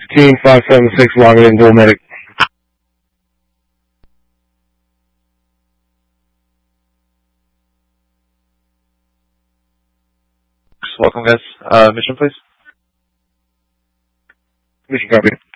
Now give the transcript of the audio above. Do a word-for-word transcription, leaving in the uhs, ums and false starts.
fifteen five seven six, logging in, dual medic. Welcome, guys. Uh, mission, please. Mission copy.